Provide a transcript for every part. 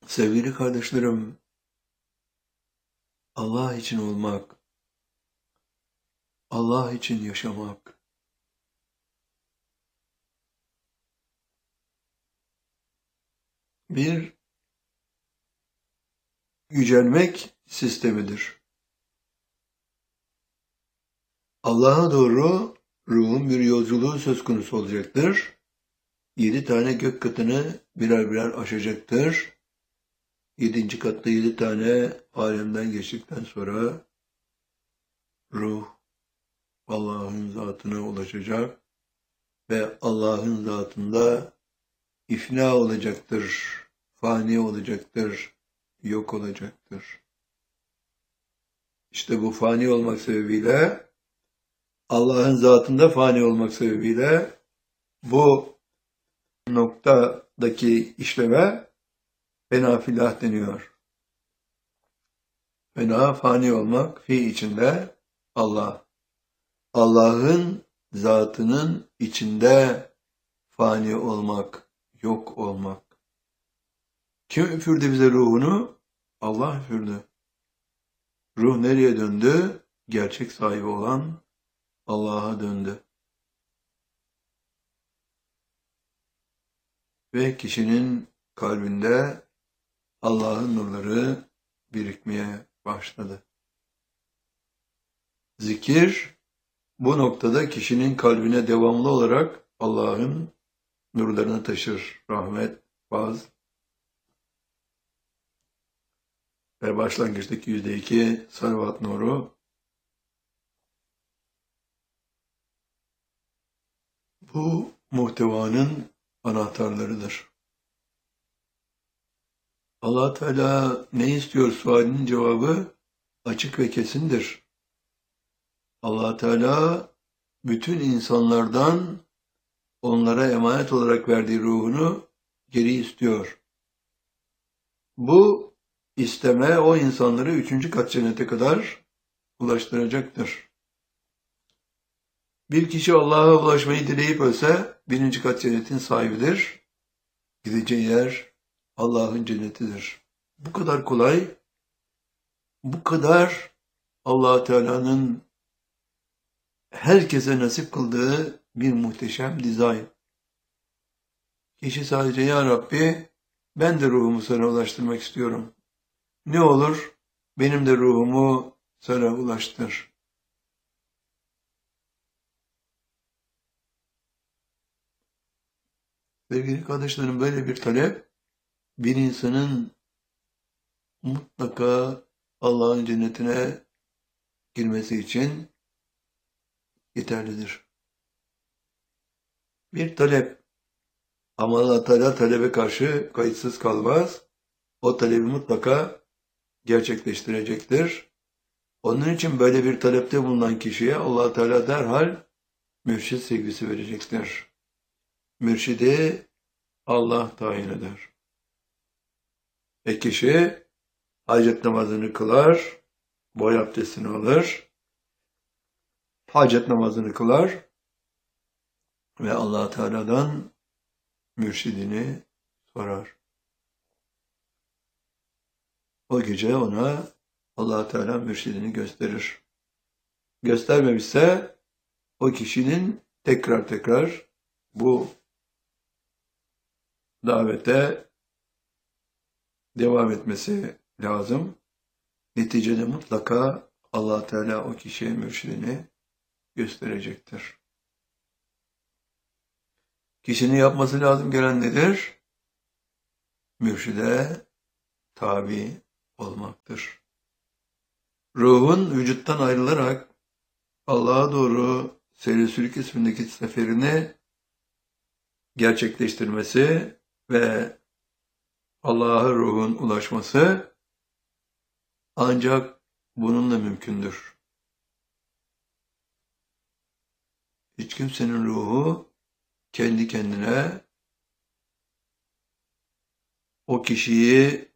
Sevgili kardeşlerim, Allah için olmak, Allah için yaşamak, bir yücelmek sistemidir. Allah'a doğru ruhun bir yolculuğu söz konusu olacaktır. 7 tane gök katını birer birer aşacaktır. 7. katta 7 tane alemden geçtikten sonra ruh Allah'ın zatına ulaşacak ve Allah'ın zatında ifna olacaktır, fani olacaktır, yok olacaktır. İşte bu fani olmak sebebiyle, Allah'ın zatında fani olmak sebebiyle bu noktadaki işleme fena filah deniyor. Fena fani olmak, fi içinde Allah. Allah'ın zatının içinde fani olmak, yok olmak. Kim üfürdü bize ruhunu? Allah üfürdü. Ruh nereye döndü? Gerçek sahibi olan Allah'a döndü. Ve kişinin kalbinde Allah'ın nurları birikmeye başladı. Zikir, bu noktada kişinin kalbine devamlı olarak Allah'ın nurlarını taşır. Rahmet, faz ve başlangıçtaki %2 salavat nuru. Bu muhtevanın anahtarlarıdır. Allah Teala ne istiyor sualinin cevabı açık ve kesindir. Allah Teala bütün insanlardan onlara emanet olarak verdiği ruhunu geri istiyor. Bu isteme o insanları 3. kat cennete kadar ulaştıracaktır. Bir kişi Allah'a ulaşmayı dileyip ölse 1. kat cennetin sahibidir. Gideceği yer Allah'ın cennetidir. Bu kadar kolay, bu kadar Allah Teala'nın herkese nasip kıldığı bir muhteşem dizayn. Kişi sadece ya Rabbi ben de ruhumu sana ulaştırmak istiyorum. Ne olur benim de ruhumu sana ulaştır. Sevgili kardeşlerim, böyle bir talep bir insanın mutlaka Allah'ın cennetine girmesi için yeterlidir. Bir talep, ama Allah Teala talebe karşı kayıtsız kalmaz. O talebi mutlaka gerçekleştirecektir. Onun için böyle bir talepte bulunan kişiye Allah Teala derhal mürşid sevgisi verecektir. Mürşidi Allah tayin eder. Ve kişi hacet namazını kılar, boy abdestini alır, hacet namazını kılar ve Allah Teala'dan mürşidini sorar. O gece ona Allah Teala mürşidini gösterir. Göstermemişse o kişinin tekrar bu davete devam etmesi lazım. Neticede mutlaka Allah Teala o kişiye mürşidini gösterecektir. Kişinin yapması lazım gelen nedir? Mürşide tabi olmaktır. Ruhun vücuttan ayrılarak Allah'a doğru seyri ismindeki seferini gerçekleştirmesi ve Allah'a ruhun ulaşması ancak bununla mümkündür. Hiç kimsenin ruhu kendi kendine o kişiyi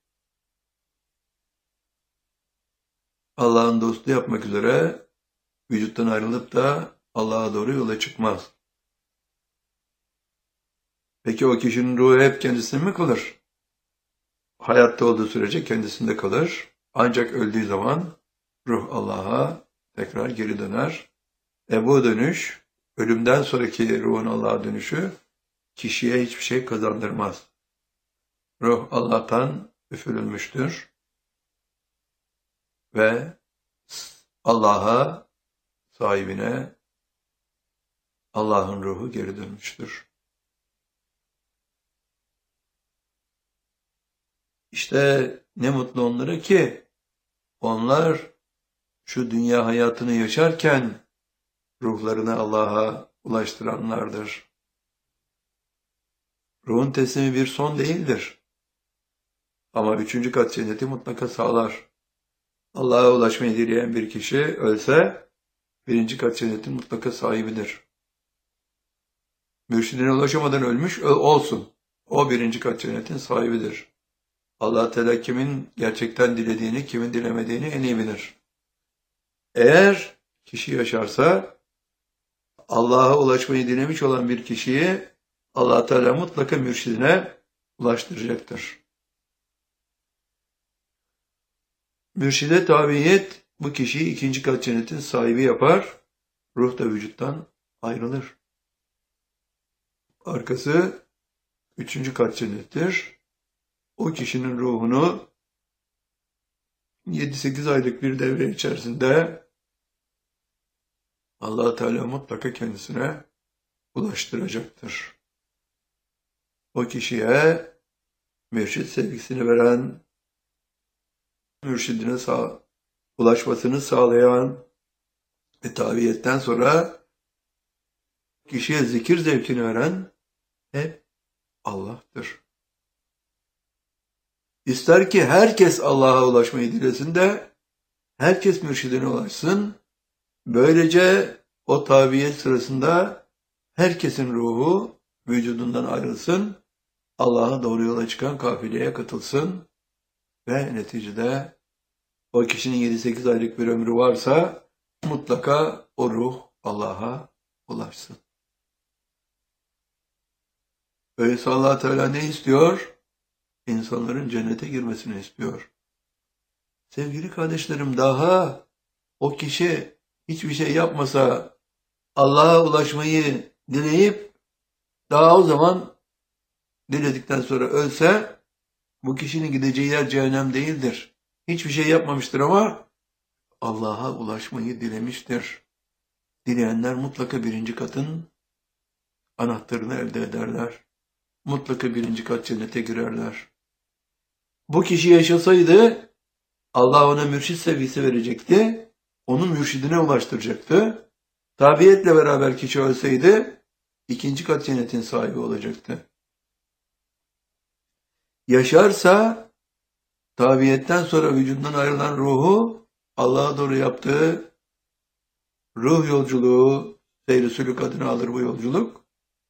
Allah'ın dostu yapmak üzere vücuttan ayrılıp da Allah'a doğru yola çıkmaz. Peki o kişinin ruhu hep kendisini mi kılır? hayatta olduğu sürece kendisinde kalır. Ancak öldüğü zaman ruh Allah'a tekrar geri döner. Bu dönüş, ölümden sonraki ruhun Allah'a dönüşü kişiye hiçbir şey kazandırmaz. Ruh Allah'tan üfürülmüştür ve Allah'a, sahibine Allah'ın ruhu geri dönmüştür. İşte ne mutlu onlara ki onlar şu dünya hayatını yaşarken ruhlarını Allah'a ulaştıranlardır. Ruhun teslimi bir son değildir. Ama 3. kat cenneti mutlaka sağlar. Allah'a ulaşmayı dileyen bir kişi ölse 1. kat cennetin mutlaka sahibidir. Mürşidine ulaşamadan ölmüş olsun. O 1. kat cennetin sahibidir. Allah Teala kimin gerçekten dilediğini, kimin dilemediğini en iyi bilir. Eğer kişi yaşarsa Allah'a ulaşmayı dilemiş olan bir kişiyi Allah Teala mutlaka mürşidine ulaştıracaktır. Mürşide tabiyet bu kişiyi 2. kat cennetin sahibi yapar. Ruh da vücuttan ayrılır. Arkası 3. kat cennettir. O kişinin ruhunu 7-8 aylık bir devre içerisinde Allah Teala mutlaka kendisine ulaştıracaktır. O kişiye mürşid sevgisini veren, mürşidine ulaşmasını sağlayan ve tabiyetten sonra kişiye zikir zevkini veren hep Allah'tır. İster ki herkes Allah'a ulaşmayı dilesin de herkes mürşidine ulaşsın. Böylece o tabiyet sırasında herkesin ruhu vücudundan ayrılsın. Allah'a doğru yola çıkan kafileye katılsın. Ve neticede o kişinin 7-8 aylık bir ömrü varsa mutlaka o ruh Allah'a ulaşsın. Öyleyse Allah Teala ne istiyor? İnsanların cennete girmesini istiyor. Sevgili kardeşlerim, daha o kişi hiçbir şey yapmasa Allah'a ulaşmayı dileyip daha o zaman diledikten sonra ölse bu kişinin gideceği yer cehennem değildir. Hiçbir şey yapmamıştır ama Allah'a ulaşmayı dilemiştir. Dileyenler mutlaka 1. katın anahtarını elde ederler. Mutlaka 1. kat cennete girerler. Bu kişi yaşasaydı Allah ona mürşid sevgisi verecekti. Onu mürşidine ulaştıracaktı. Tabiyetle beraber kişi ölseydi 2. kat cennetin sahibi olacaktı. Yaşarsa tabiyetten sonra vücudundan ayrılan ruhu Allah'a doğru yaptığı ruh yolculuğu, seyr-i sülük adını alır bu yolculuk.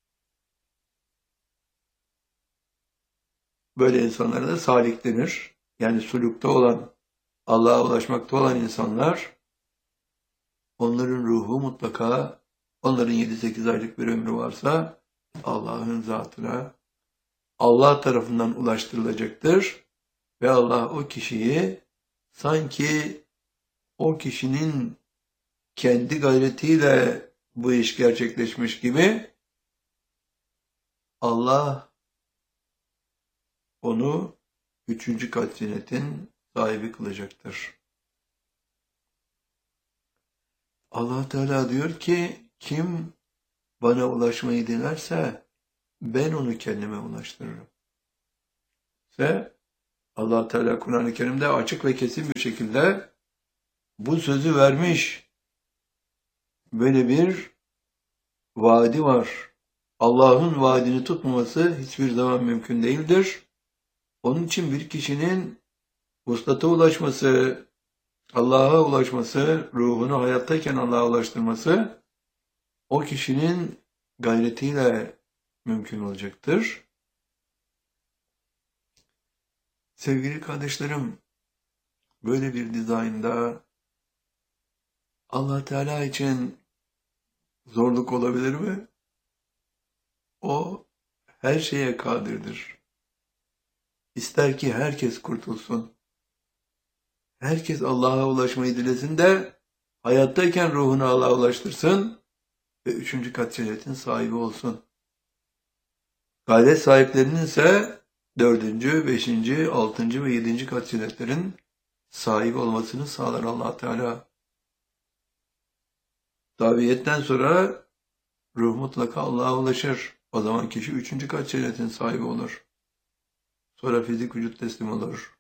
Böyle insanlara da salik denir. Yani sulukta olan, Allah'a ulaşmakta olan insanlar, onların ruhu mutlaka, onların 7-8 aylık bir ömrü varsa Allah'ın zatına, Allah tarafından ulaştırılacaktır. Ve Allah o kişiyi sanki o kişinin kendi gayretiyle bu iş gerçekleşmiş gibi Allah onu 3. kat cennetin sahibi kılacaktır. Allah Teala diyor ki kim bana ulaşmayı dilerse ben onu kendime ulaştırırım. Ve Allah Teala Kur'an-ı Kerim'de açık ve kesin bir şekilde bu sözü vermiş. Böyle bir vaadi var. Allah'ın vaadini tutmaması hiçbir zaman mümkün değildir. Onun için bir kişinin vuslata ulaşması, Allah'a ulaşması, ruhunu hayattayken Allah'a ulaştırması o kişinin gayretiyle mümkün olacaktır. Sevgili kardeşlerim, böyle bir dizaynda Allah Teala için zorluk olabilir mi? O her şeye kadirdir. İster ki herkes kurtulsun. Herkes Allah'a ulaşmayı dilesin de hayattayken ruhunu Allah'a ulaştırsın ve 3. kat cennetin sahibi olsun. Gayret sahiplerinin ise 4., 5., 6. ve 7. kat cennetlerin sahibi olmasını sağlar Allah Teala. Tabiyetten sonra ruh mutlaka Allah'a ulaşır. O zaman kişi 3. kat cennetin sahibi olur. Sonra fizik vücut teslim olur.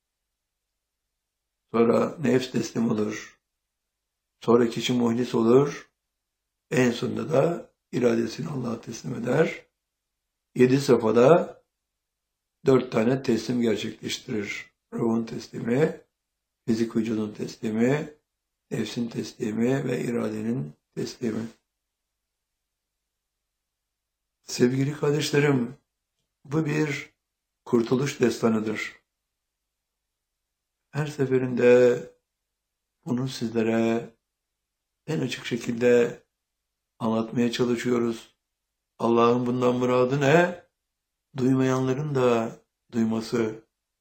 Sonra nefs teslim olur. Sonra kişi muhlis olur. En sonunda da iradesini Allah'a teslim eder. 7 safhada 4 tane teslim gerçekleştirir. Ruhun teslimi, fizik vücudun teslimi, nefsin teslimi ve iradenin teslimi. Sevgili kardeşlerim, bu bir kurtuluş destanıdır. Her seferinde bunu sizlere en açık şekilde anlatmaya çalışıyoruz. Allah'ın bundan muradı ne? Duymayanların da duyması.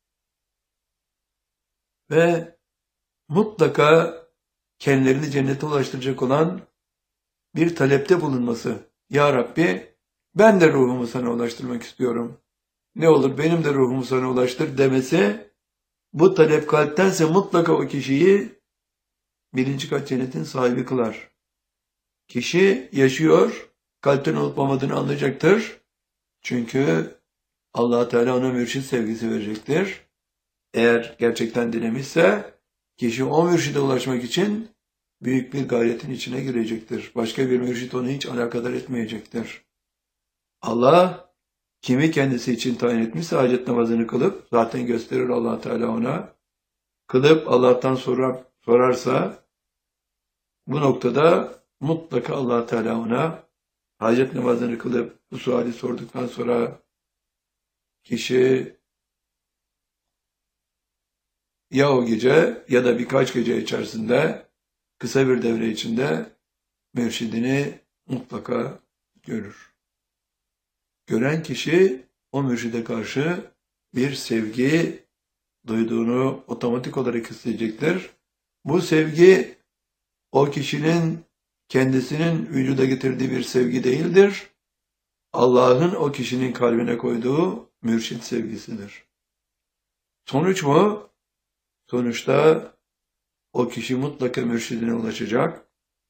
Ve mutlaka kendilerini cennete ulaştıracak olan bir talepte bulunması. Ya Rabbi, ben de ruhumu sana ulaştırmak istiyorum. Ne olur benim de ruhumu sana ulaştır demesi, bu talep kalptense mutlaka o kişiyi 1. kat cennetin sahibi kılar. Kişi yaşıyor, kalpten olup olmadığını anlayacaktır. Çünkü Allah Teala ona mürşit sevgisi verecektir. Eğer gerçekten dilemişse, kişi o mürşide ulaşmak için büyük bir gayretin içine girecektir. Başka bir mürşit onu hiç alakadar etmeyecektir. Allah kimi kendisi için tayin etmişse hacet namazını kılıp, zaten gösterir Allah Teala ona, kılıp Allah'tan sorarsa, bu noktada mutlaka Allah Teala ona hacet namazını kılıp bu suali sorduktan sonra kişi ya o gece ya da birkaç gece içerisinde kısa bir devre içinde mürşidini mutlaka görür. Gören kişi o mürşide karşı bir sevgi duyduğunu otomatik olarak hissedecektir. Bu sevgi o kişinin kendisinin vücuda getirdiği bir sevgi değildir. Allah'ın o kişinin kalbine koyduğu mürşit sevgisidir. Sonuç mu? Sonuçta o kişi mutlaka mürşidine ulaşacak,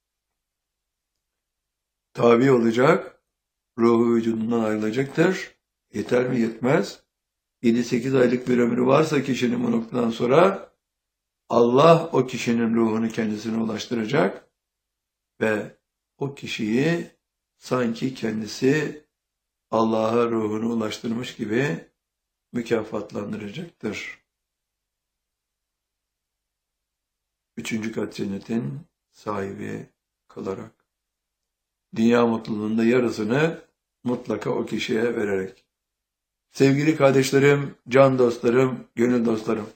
tabi olacak, ruhu vücudundan ayrılacaktır. Yeter mi? Yetmez. 7-8 aylık bir ömrü varsa kişinin bu noktadan sonra Allah o kişinin ruhunu kendisine ulaştıracak ve o kişiyi sanki kendisi Allah'a ruhunu ulaştırmış gibi mükafatlandıracaktır. 3. kat cennetin sahibi kılarak. Dünya mutluluğunda yarısını mutlaka o kişiye vererek. Sevgili kardeşlerim, can dostlarım, gönül dostlarım.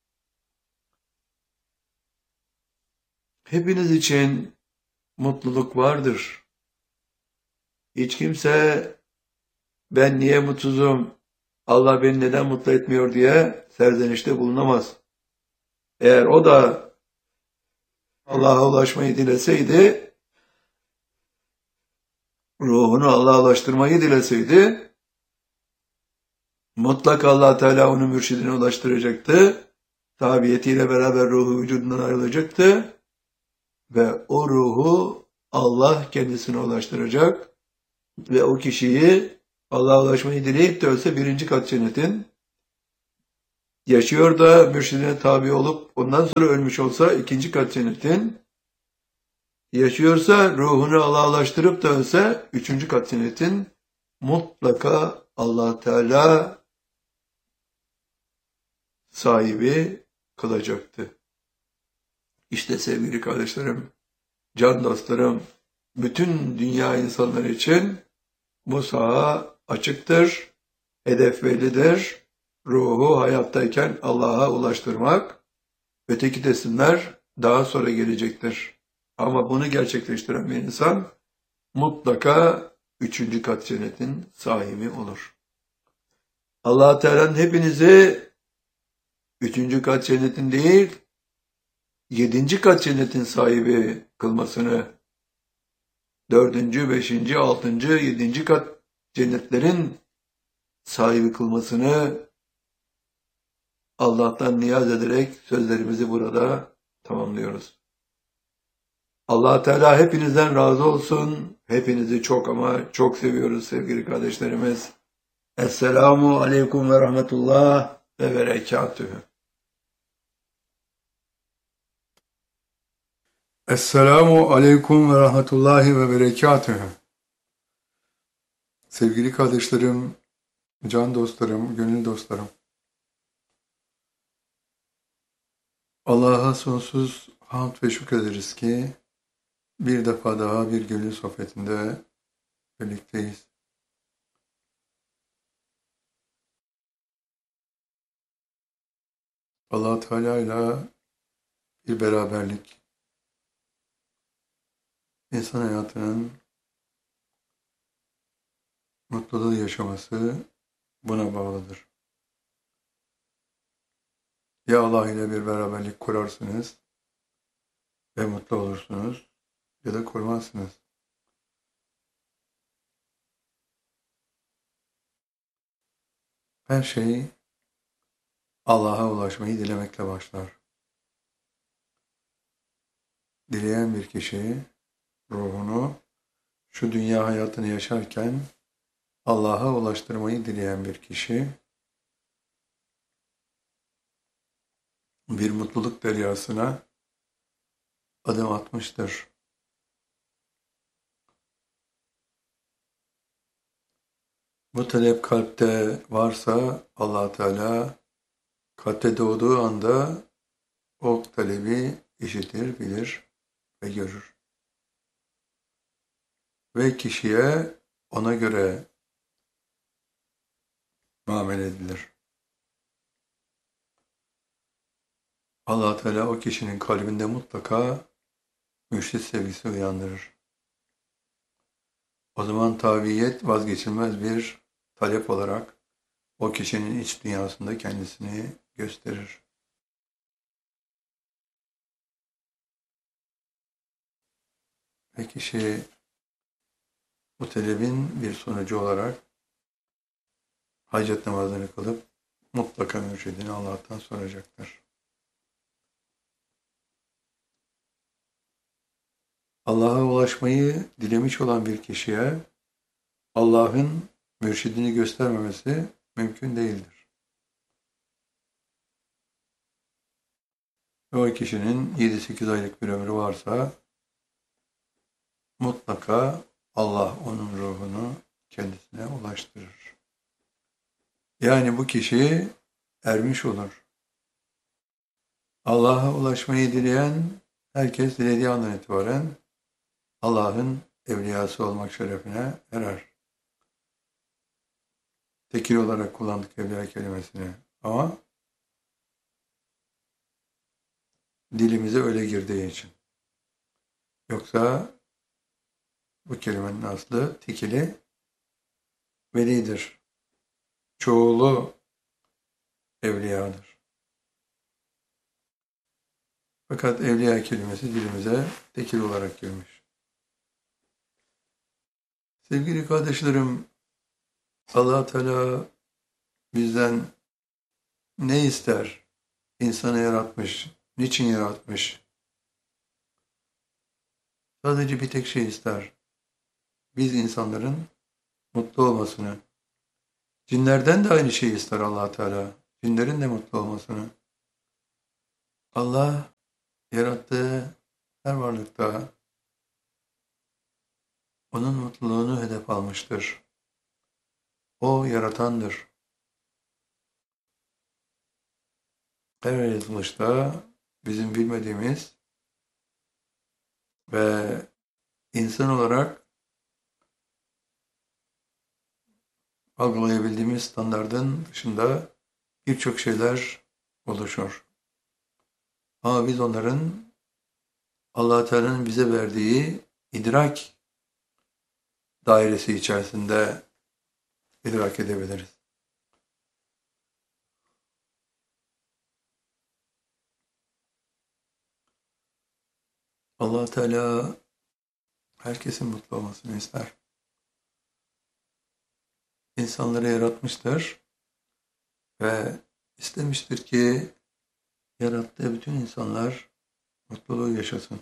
Hepiniz için mutluluk vardır. Hiç kimse ben niye mutsuzum, Allah beni neden mutlu etmiyor diye serzenişte bulunamaz. Eğer o da Allah'a ulaşmayı dileseydi, ruhunu Allah'a ulaştırmayı dileseydi, mutlaka Allah Teala onu mürşidine ulaştıracaktı. Tabiyetiyle beraber ruhu vücudundan ayrılacaktı. Ve o ruhu Allah kendisine ulaştıracak. Ve o kişiyi Allah'a ulaşmayı dileyip de ölse 1. kat cennetin, yaşıyor da mürşidine tabi olup ondan sonra ölmüş olsa 2. kat cennetin, yaşıyorsa ruhunu Allah'a ulaştırıp da ölse 3. kat cennetin mutlaka Allah Teala sahibi kılacaktı. İşte sevgili kardeşlerim, can dostlarım, bütün dünya insanları için bu saha açıktır, hedef bellidir. Ruhu hayattayken Allah'a ulaştırmak, öteki teslimler daha sonra gelecektir. Ama bunu gerçekleştiren bir insan mutlaka 3. kat cennetin sahibi olur. Allah Teala'nın hepinizi 3. kat cennetin değil, 7. kat cennetin sahibi kılmasını, 4., 5., 6., 7. kat cennetlerin sahibi kılmasını Allah'tan niyaz ederek sözlerimizi burada tamamlıyoruz. Allah Teala hepinizden razı olsun. Hepinizi çok ama çok seviyoruz sevgili kardeşlerimiz. Esselamu aleyküm ve rahmetullah ve berekatühü. Esselamu aleyküm ve rahmetullahi ve berekatühü. Sevgili kardeşlerim, can dostlarım, gönül dostlarım. Allah'a sonsuz hamd ve şükrederiz ki bir defa daha bir gönül sohbetinde birlikteyiz. Allah Teala ile bir beraberlik, insan hayatının mutluluğu yaşaması buna bağlıdır. Ya Allah ile bir beraberlik kurarsınız ve mutlu olursunuz ya da kurmazsınız. Her şey Allah'a ulaşmayı dilemekle başlar. Dileyen bir kişi ruhunu şu dünya hayatını yaşarken Allah'a ulaştırmayı dileyen bir kişi bir mutluluk deryasına adım atmıştır. Bu talep kalpte varsa Allah Teala kalpte doğduğu anda o talebi işitir, bilir ve görür. Ve kişiye ona göre muamele edilir. Allah Teala o kişinin kalbinde mutlaka mürşit sevgisi uyandırır. O zaman tabiyet vazgeçilmez bir talep olarak o kişinin iç dünyasında kendisini gösterir. Ve kişi bu talebin bir sonucu olarak hacet namazını kılıp mutlaka mürşidini Allah'tan soracaktır. Allah'a ulaşmayı dilemiş olan bir kişiye Allah'ın mürşidini göstermemesi mümkün değildir. Ve o kişinin 7-8 aylık bir ömrü varsa mutlaka Allah onun ruhunu kendisine ulaştırır. Yani bu kişi ermiş olur. Allah'a ulaşmayı dileyen herkes dilediği andan itibaren Allah'ın evliyası olmak şerefine erer. Tekil olarak kullandık evliya kelimesini. Ama dilimize öyle girdiği için. Yoksa bu kelimenin aslı tekili velidir. Çoğulu evliyadır. Fakat evliya kelimesi dilimize tekil olarak girmiş. Sevgili kardeşlerim, Allah Teala bizden ne ister? İnsanı yaratmış. Niçin yaratmış? Sadece bir tek şey ister. Biz insanların mutlu olmasını. Cinlerden de aynı şeyi ister Allah Teala. Cinlerin de mutlu olmasını. Allah yarattığı her varlıkta onun mutluluğunu hedef almıştır. O yaratandır. Her yaratılışta bizim bilmediğimiz ve insan olarak algılayabildiğimiz standardın dışında birçok şeyler oluşur. Ama biz onların Allah Teala'nın bize verdiği idrak dairesi içerisinde idrak edebiliriz. Allah Teala herkesin mutlu olmasını ister. İnsanları yaratmıştır ve istemiştir ki yarattığı bütün insanlar mutluluğu yaşasın.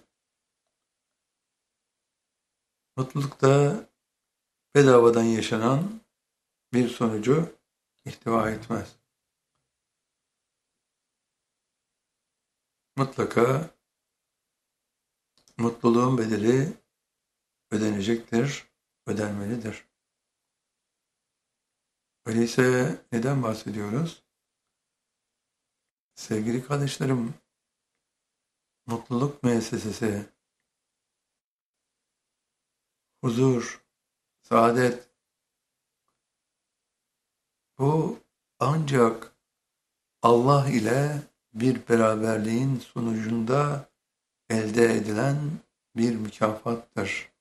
Mutluluk da bedavadan yaşanan bir sonucu ihtiva etmez. Mutlaka mutluluğun bedeli ödenecektir, ödenmelidir. Öyleyse neden bahsediyoruz? Sevgili kardeşlerim, mutluluk müessesesi, huzur, saadet, bu ancak Allah ile bir beraberliğin sonucunda elde edilen bir mükafattır.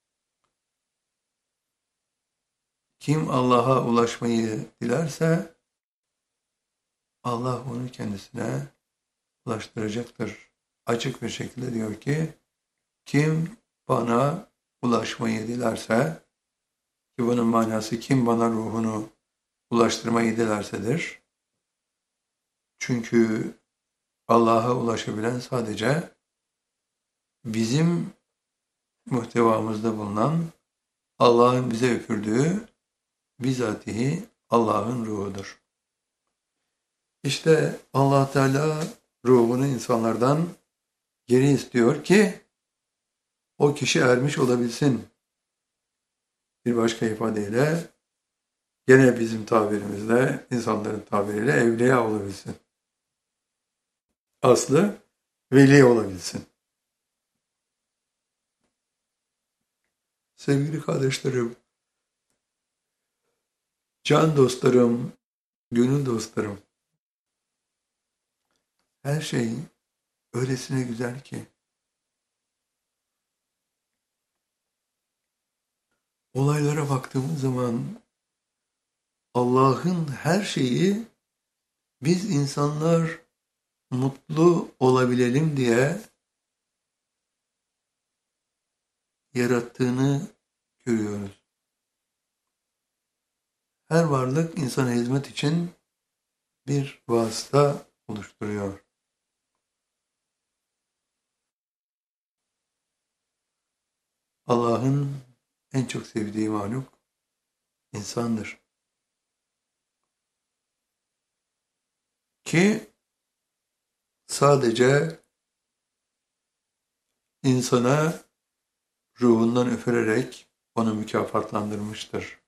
Kim Allah'a ulaşmayı dilerse Allah onu kendisine ulaştıracaktır. Açık bir şekilde diyor ki kim bana ulaşmayı dilerse, ki bunun manası kim bana ruhunu ulaştırmayı dilersedir. Çünkü Allah'a ulaşabilen sadece bizim muhtevamızda bulunan Allah'ın bize üfürdüğü bizatihi Allah'ın ruhudur. İşte Allah Teala ruhunu insanlardan geri istiyor ki o kişi ermiş olabilsin. Bir başka ifadeyle gene bizim tabirimizle, insanların tabiriyle evliya olabilsin. Aslı veli olabilsin. Sevgili kardeşlerim, can dostlarım, gönül dostlarım, her şey öylesine güzel ki olaylara baktığımız zaman Allah'ın her şeyi biz insanlar mutlu olabilelim diye yarattığını görüyoruz. Her varlık insana hizmet için bir vasıta oluşturuyor. Allah'ın en çok sevdiği mahluk insandır. Ki sadece insana ruhundan üfürerek onu mükafatlandırmıştır.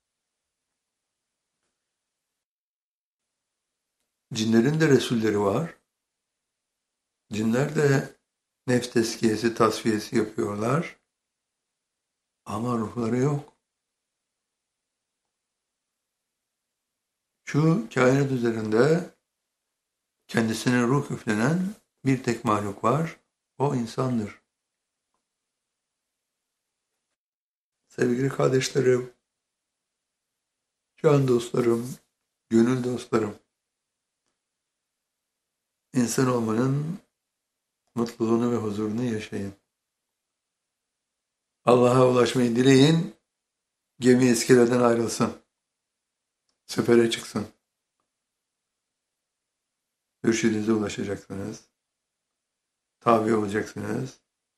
Cinlerin de resulleri var. Cinler de nefs tezkiyesi, tasfiyesi yapıyorlar. Ama ruhları yok. Şu kainat üzerinde kendisine ruh üflenen bir tek mahluk var. O insandır. Sevgili kardeşlerim, can dostlarım, gönül dostlarım, İnsan olmanın mutluluğunu ve huzurunu yaşayın. Allah'a ulaşmayı dileyin, gemi iskeleden ayrılsın, sefere çıksın. Mürşidinize ulaşacaksınız, tabi olacaksınız.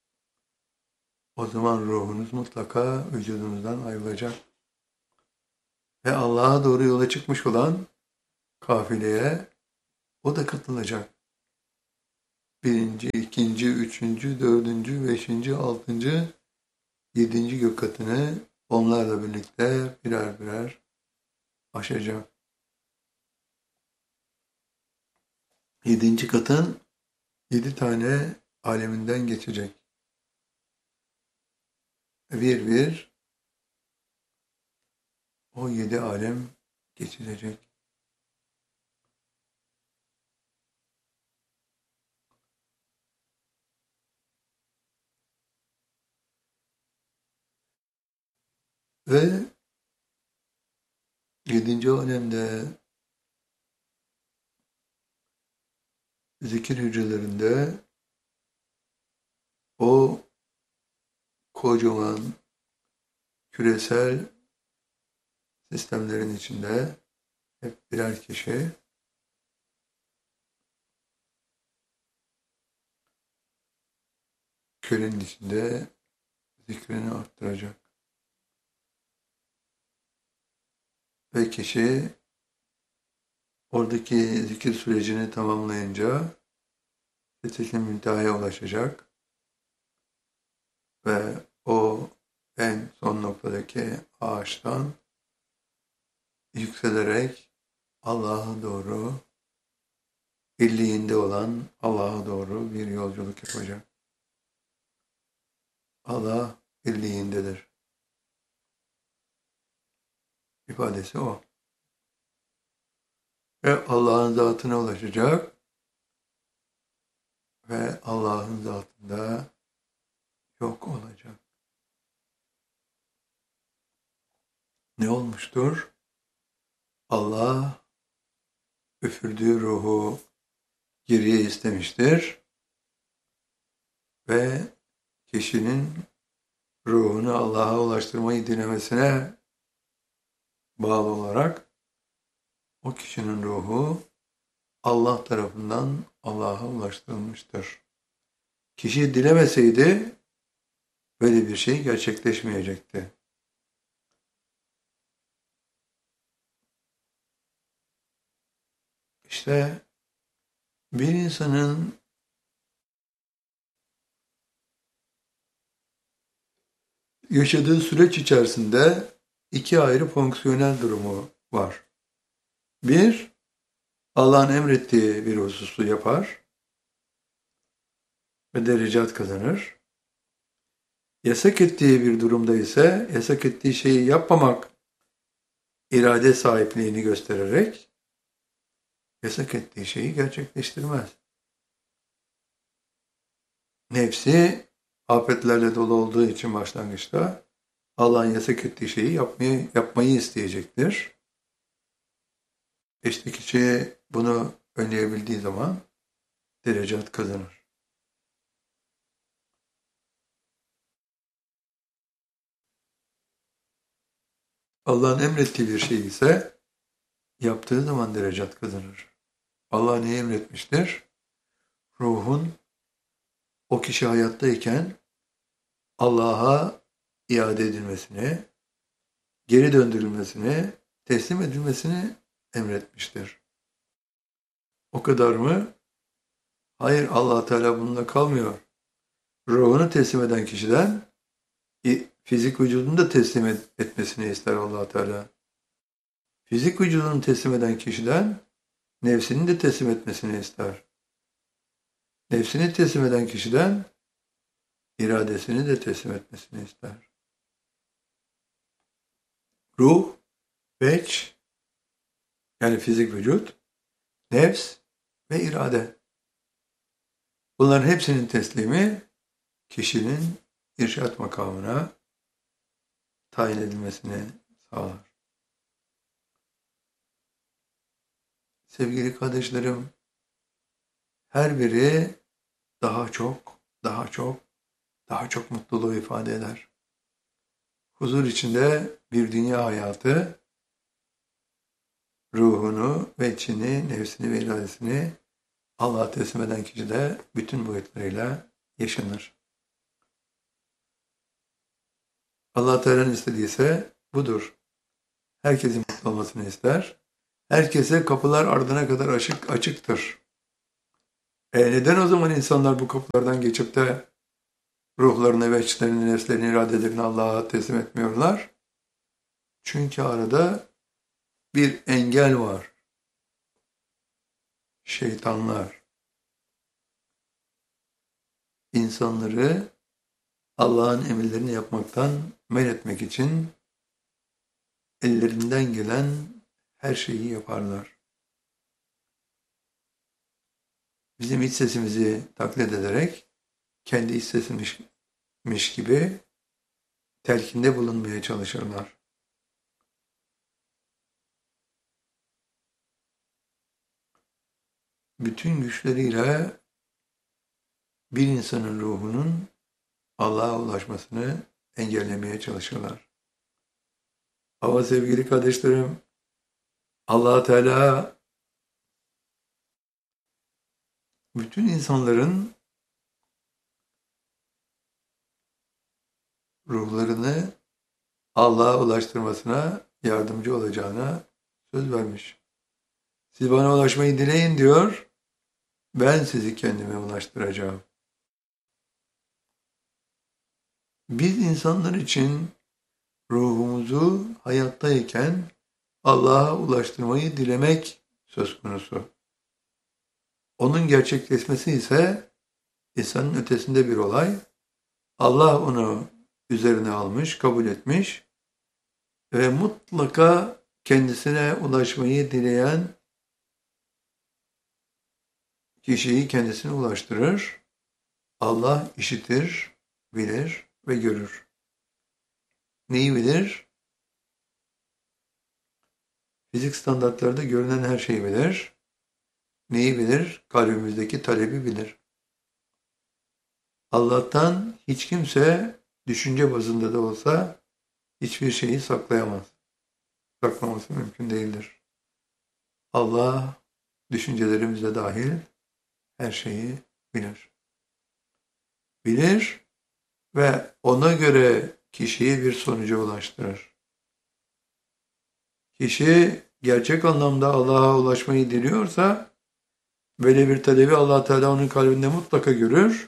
O zaman ruhunuz mutlaka vücudunuzdan ayrılacak. Ve Allah'a doğru yola çıkmış olan kafileye o da katılacak. Birinci, ikinci, üçüncü, dördüncü, beşinci, altıncı, yedinci gök katını onlarla birlikte birer birer aşacak. Yedinci katın 7 tane aleminden geçecek. Bir bir o 7 alem geçilecek. Ve 7. alemde zikir hücrelerinde o kocaman küresel sistemlerin içinde hep birer kişi kürenin içinde zikrini arttıracak. Ve kişi oradaki zikir sürecini tamamlayınca fetihli müntehaya ulaşacak ve o en son noktadaki ağaçtan yükselerek Allah'a doğru, birliğinde olan Allah'a doğru bir yolculuk yapacak. Allah birliğindedir. İfadesi o. Ve Allah'ın zatına ulaşacak ve Allah'ın zatında yok olacak. Ne olmuştur? Allah üfürdüğü ruhu geriye istemiştir ve kişinin ruhunu Allah'a ulaştırmayı dilemesine bağlı olarak o kişinin ruhu Allah tarafından Allah'a ulaştırılmıştır. Kişi dilemeseydi böyle bir şey gerçekleşmeyecekti. İşte bir insanın yaşadığı süreç içerisinde iki ayrı fonksiyonel durumu var. Bir, Allah'ın emrettiği bir hususu yapar ve derecat kazanır. Yasak ettiği bir durumda ise yasak ettiği şeyi yapmamak irade sahipliğini göstererek yasak ettiği şeyi gerçekleştirmez. Nefsi afetlerle dolu olduğu için başlangıçta Allah'ın yasak ettiği şeyi yapmayı isteyecektir. İşte kişi bunu önleyebildiği zaman derecat kazanır. Allah'ın emrettiği bir şey ise yaptığı zaman derecat kazanır. Allah ne emretmiştir? Ruhun o kişi hayattayken Allah'a iade edilmesini, geri döndürülmesini, teslim edilmesini emretmiştir. O kadar mı? Hayır, Allah Teala bununla kalmıyor. Ruhunu teslim eden kişiden fizik vücudunu da teslim etmesini ister Allah Teala. Fizik vücudunu teslim eden kişiden nefsini de teslim etmesini ister. Nefsini teslim eden kişiden iradesini de teslim etmesini ister. Ruh, veç, yani fizik vücut, nefs ve irade. Bunların hepsinin teslimi kişinin irşat makamına tayin edilmesini sağlar. Sevgili kardeşlerim, her biri daha çok mutluluğu ifade eder. Huzur içinde bir dünya hayatı, ruhunu ve içini, nefsini ve iradesini Allah'a teslim eden kişi de bütün boyutlarıyla yaşanır. Allah Teala'nın istediği ise budur. Herkesin mutlu olmasını ister. Herkese kapılar ardına kadar açıktır. Neden o zaman insanlar bu kapılardan geçip de ruhlarını ve içlerini, nefslerini, iradelerini Allah'a teslim etmiyorlar? Çünkü arada bir engel var. Şeytanlar. İnsanları Allah'ın emirlerini yapmaktan men etmek için ellerinden gelen her şeyi yaparlar. Bizim iç sesimizi taklit ederek kendi iç sesimmiş gibi telkinde bulunmaya çalışırlar. Bütün güçleriyle bir insanın ruhunun Allah'a ulaşmasını engellemeye çalışırlar. Ama sevgili kardeşlerim, Allah Teala bütün insanların ruhlarını Allah'a ulaştırmasına yardımcı olacağına söz vermiş. Siz bana ulaşmayı dileyin diyor, ben sizi kendime ulaştıracağım. Biz insanlar için ruhumuzu hayattayken Allah'a ulaştırmayı dilemek söz konusu. Onun gerçekleşmesi ise insanın ötesinde bir olay. Allah onu üzerine almış, kabul etmiş ve mutlaka kendisine ulaşmayı dileyen kişiyi kendisine ulaştırır. Allah işitir, bilir ve görür. Neyi bilir? Fizik standartlarda görünen her şeyi bilir. Neyi bilir? Kalbimizdeki talebi bilir. Allah'tan hiç kimse düşünce bazında da olsa hiçbir şeyi saklayamaz. Saklaması mümkün değildir. Allah düşüncelerimize dahil her şeyi bilir. Bilir ve ona göre kişiyi bir sonuca ulaştırır. Kişi gerçek anlamda Allah'a ulaşmayı diliyorsa böyle bir talebi Allah Teala onun kalbinde mutlaka görür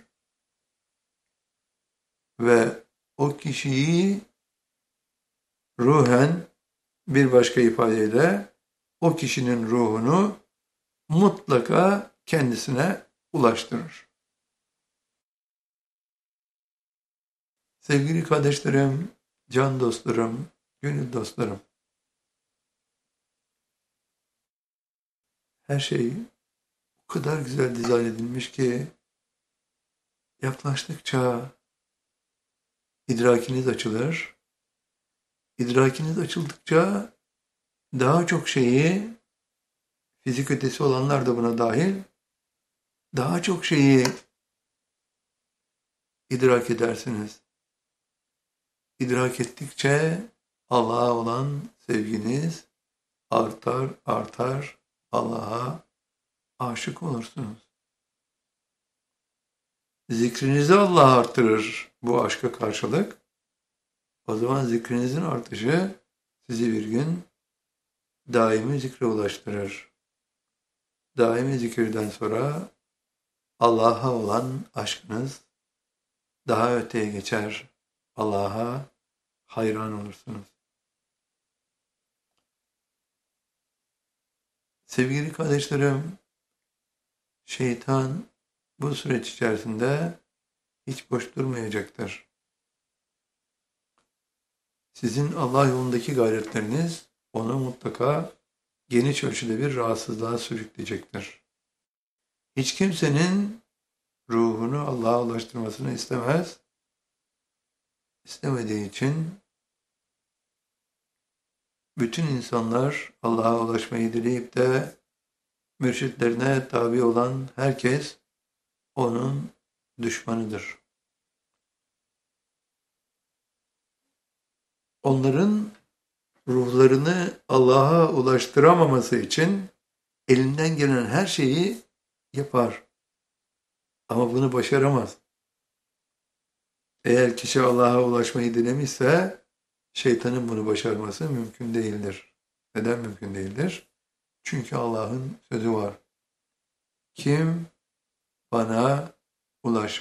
ve o kişiyi ruhen, bir başka ifadeyle o kişinin ruhunu mutlaka kendisine ulaştırır. Sevgili kardeşlerim, can dostlarım, gönül dostlarım, her şey o kadar güzel dizayn edilmiş ki yaklaştıkça idrakiniz açılır. İdrakiniz açıldıkça daha çok şeyi, fizik ötesi olanlar da buna dahil, daha çok şeyi idrak edersiniz. İdrak ettikçe Allah'a olan sevginiz artar, artar, Allah'a aşık olursunuz. Zikrinizi Allah artırır bu aşka karşılık. O zaman zikrinizin artışı sizi bir gün daimi zikre ulaştırır. Daimi zikirden sonra Allah'a olan aşkınız daha öteye geçer. Allah'a hayran olursunuz. Sevgili kardeşlerim, şeytan bu süreç içerisinde hiç boş durmayacaktır. Sizin Allah yolundaki gayretleriniz onu mutlaka geniş ölçüde bir rahatsızlığa sürükleyecektir. Hiç kimsenin ruhunu Allah'a ulaştırmasını istemez. İstemediği için bütün insanlar Allah'a ulaşmayı dileyip de mürşitlerine tabi olan herkes onun düşmanıdır. Onların ruhlarını Allah'a ulaştıramaması için elinden gelen her şeyi yapar. Ama bunu başaramaz. Eğer kişi Allah'a ulaşmayı dilemişse şeytanın bunu başarması mümkün değildir. Neden mümkün değildir? Çünkü Allah'ın sözü var. Kim bana ulaş